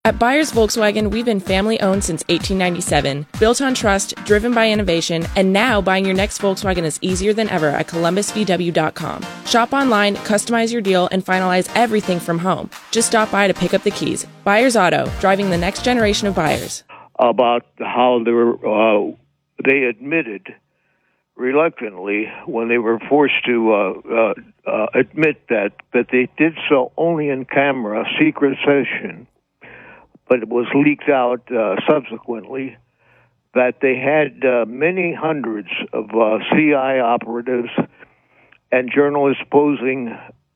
At Byers Volkswagen, we've been family-owned since 1897, built on trust, driven by innovation, and now buying your next Volkswagen is easier than ever at ColumbusVW.com. Shop online, customize your deal, and finalize everything from home. Just stop by to pick up the keys. Byers Auto, driving the next generation of buyers. About how they admitted reluctantly when they were forced to admit that they did so only in camera, secret session, but it was leaked out subsequently that they had many hundreds of CI operatives and journalists posing,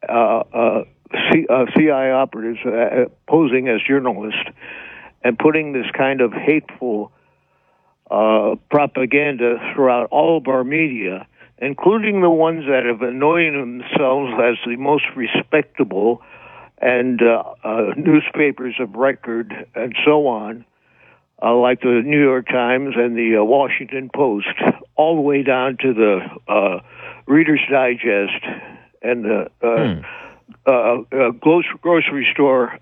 CI operatives posing as journalists and putting this kind of hateful propaganda throughout all of our media, including the ones that have anointed themselves as the most respectable and newspapers of record and so on, like the New York Times and the Washington Post, all the way down to the Reader's Digest and the grocery store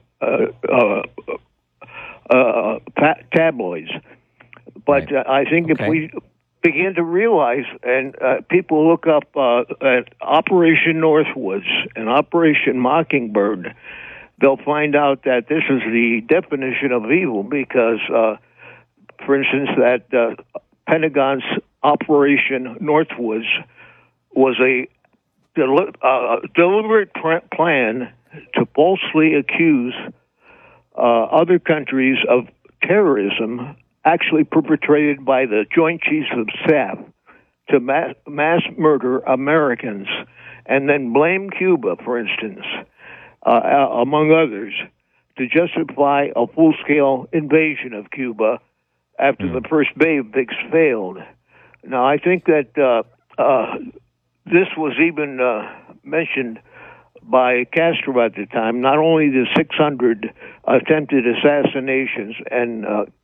tabloids. But I think if we begin to realize, and people look up at Operation Northwoods and Operation Mockingbird, they'll find out that this is the definition of evil because, for instance, that Pentagon's Operation Northwoods was a deliberate plan to falsely accuse other countries of terrorism actually perpetrated by the Joint Chiefs of Staff to mass murder Americans, and then blame Cuba, for instance, among others, to justify a full-scale invasion of Cuba after the first Bay of Pigs failed. Now, I think that this was even mentioned by Castro at the time, not only the 600 attempted assassinations and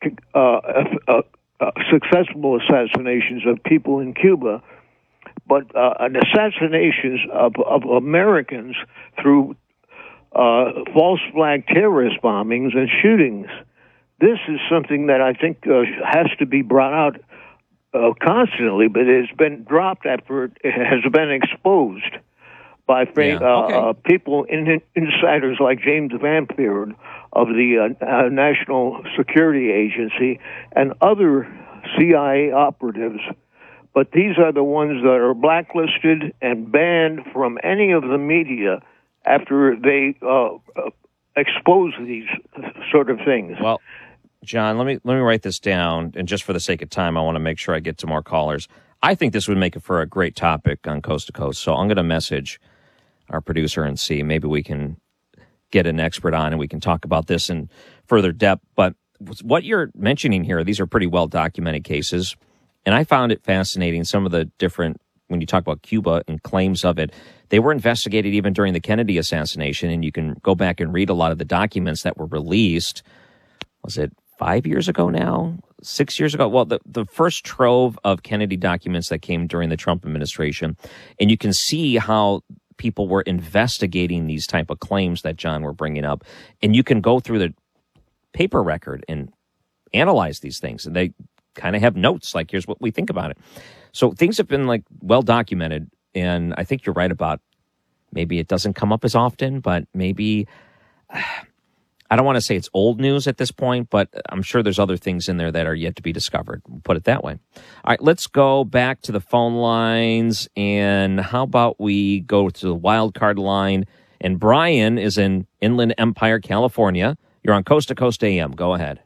successful assassinations of people in Cuba, but assassinations of Americans through false flag terrorist bombings and shootings. This is something that I think has to be brought out constantly, but it has been dropped after it has been exposed by people, insiders like James Vanpert of the National Security Agency and other CIA operatives. But these are the ones that are blacklisted and banned from any of the media after they expose these sort of things. Well, John, let me write this down, and just for the sake of time, I want to make sure I get to more callers. I think this would make it for a great topic on Coast to Coast, so I'm going to message our producer and see maybe we can get an expert on and we can talk about this in further depth. But what you're mentioning here, these are pretty well-documented cases, and I found it fascinating, some of the different, when you talk about Cuba and claims of it, they were investigated even during the Kennedy assassination, and you can go back and read a lot of the documents that were released. Was it 5 years ago now? 6 years ago? Well, the first trove of Kennedy documents that came during the Trump administration, and you can see how people were investigating these type of claims that John were bringing up, and you can go through the paper record and analyze these things, and they kind of have notes like, here's what we think about it. So things have been like well documented, and I think you're right about maybe it doesn't come up as often, but maybe I don't want to say it's old news at this point, but I'm sure there's other things in there that are yet to be discovered. We'll put it that way. All right, let's go back to the phone lines, and how about we go to the wild card line? And Brian is in Inland Empire, California. You're on Coast to Coast AM. Go ahead.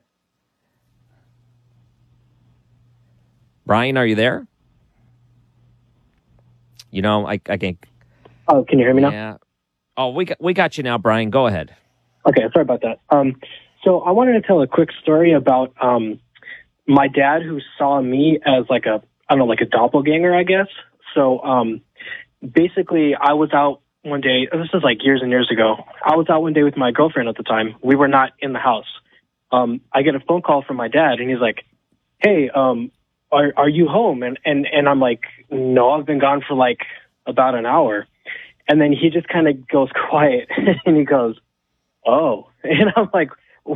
Brian, are you there? You know, I can't. Oh, can you hear me now? Yeah. Oh, we got you now, Brian. Go ahead. Okay, sorry about that. So I wanted to tell a quick story about my dad, who saw me as like a doppelganger, I guess. So basically, I was out one day. This is like years and years ago. I was out one day with my girlfriend at the time. We were not in the house. I get a phone call from my dad, and he's like, "Hey, are you home?" And I'm like, "No, I've been gone for like about an hour." And then he just kind of goes quiet, and he goes, "Oh," and I'm like,